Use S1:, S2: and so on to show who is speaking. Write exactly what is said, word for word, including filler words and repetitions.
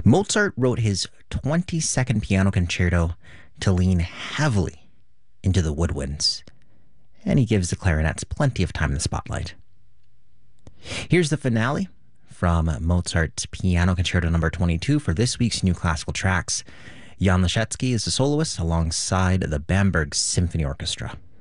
S1: Mozart wrote his twenty-second piano concerto to lean heavily into the woodwinds, and he gives the clarinets plenty of time in the spotlight. Here's the finale from Mozart's Piano Concerto number twenty-two for this week's New Classical Tracks. Jan Leschetzy is the soloist alongside the Bamberg Symphony Orchestra.